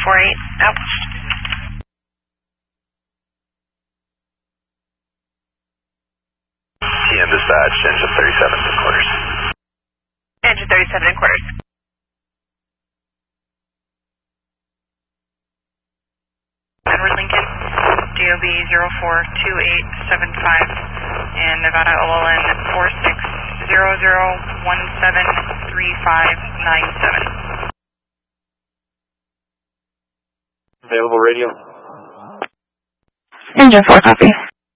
948, out. TM dispatch, engine 37 and quarters. Engine 37 and quarters. Edward Lincoln, DOB 042875, and Nevada OLN 4600173597. Available radio. Engine 4, copy.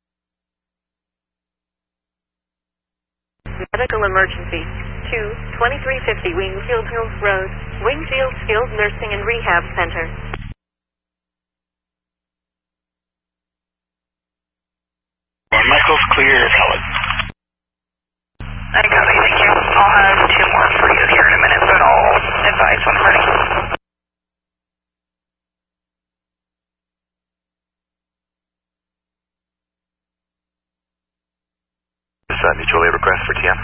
Medical emergency. 2350 Wingfield Hills Road, Wingfield Skilled Nursing and Rehab Center. Michael's clear, Helen. I got it, thank you. I'll have 2 more for you here in a minute, but I'll advise when I'm ready. This is mutual aid request for TM.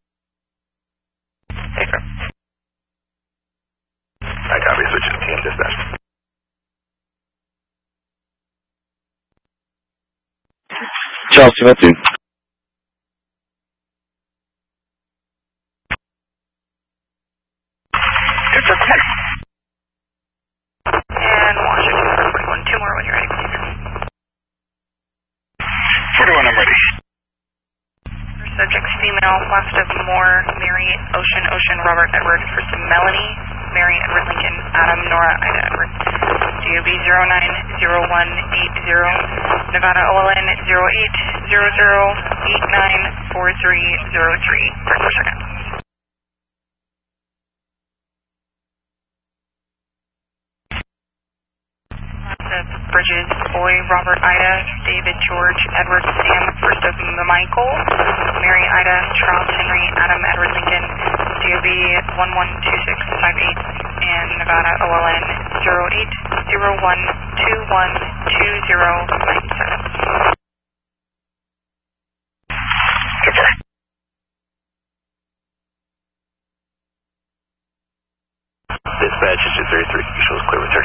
Safer. I copy, switching to TM dispatch. Charles, 202. Good for 10. And Washington 41. 2 more when you're ready, please. 41, I'm ready. Subject female, last of Moore, Mary, Ocean, Robert, Edward, first of Melanie, Mary, Edward, Lincoln, Adam, Nora, Ida, Edward. DOB 090180, Nevada OLN 0800894303, 34 seconds. Bridges, Boy, Robert, Ida, David, George, Edward, Sam, first of Michael, Mary, Ida, Charles, Henry, Adam, Edward, Lincoln, DOB 112658, and Nevada OLN 0801212097. Dispatch, engine 33, shows clear return.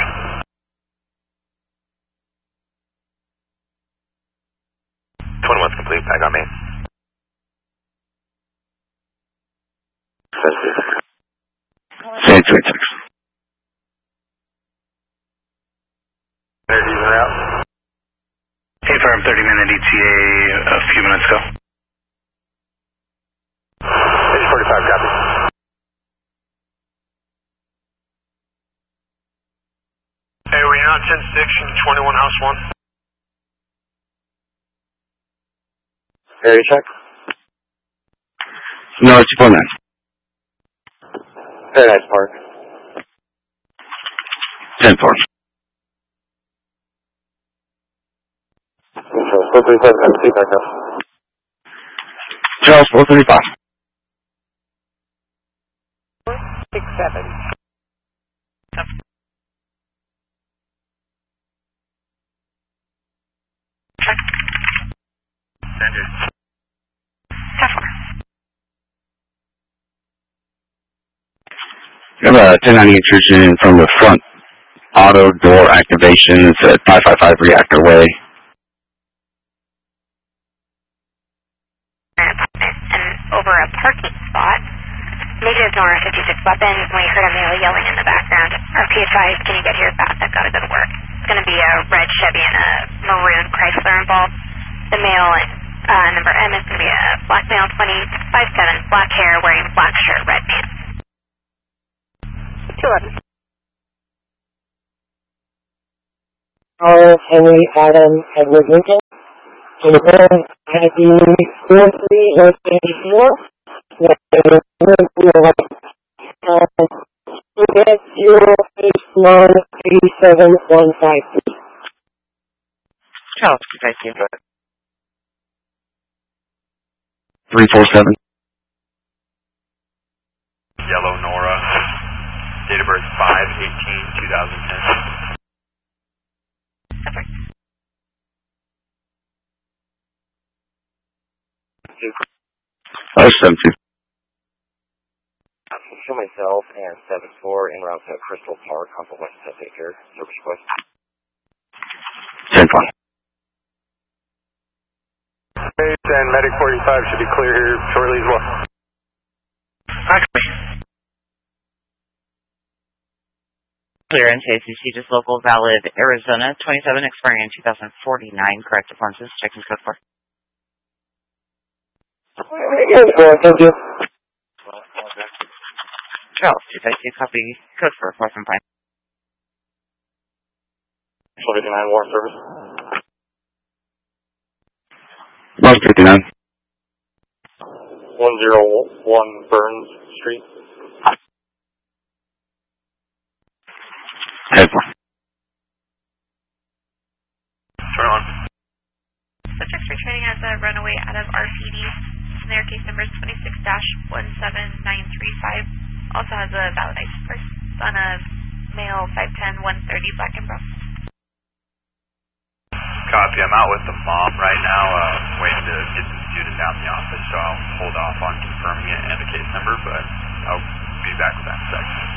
Complete, back on main. Say 36. Energies are out. Confirm 30-minute ETA a few minutes ago. Engine 45, copy. Hey, we're out 10-6 and 21 house 1. Area check. No, it's 49. Paradise Park. 10-4. Control 437, MC backup. Charles, 435. 467. Check. Sender. 10-4. You have a 1090 intrusion from the front auto door activation. It's at 555 Reactor Way. And over a parking spot. Negative Nora 56 weapons. We heard a male yelling in the background. RP advised, can you get here fast? I've got to go to work. It's going to be a red Chevy and a maroon Chrysler involved. The male number M is going to be a black male, 25'7", black hair, wearing black shirt, red pants. 211. Charles, Henry, Adam, Edward Lincoln. Confirm ID 43884. Get 0898715. Charles, thank you. 347. Yellow Nora. Date of birth 5/18/2010. Oh, 72. Kill myself and 7-4 en route to Crystal Park, Hopper West, take care. Service request. 10-4. And Medic 45 should be clear here shortly as well. Actually. Clearance, ACC, just local, valid, Arizona, 27, expiring in 2049, correct performances, checking code 4. Yes, thank you. Charles, 252, copy, code 4, 4 from Pine. 59 Warren service. 159. 101 Burns Street. 10-4. 21. Subjects returning as a runaway out of RPD. Their case number is 26-17935. Also has a valid license plate. Son of male 5'10", 130, black and brown. Copy, I'm out with the mom right now, waiting to get the student down the office, so I'll hold off on confirming it and the case number, but I'll be back with that in a second.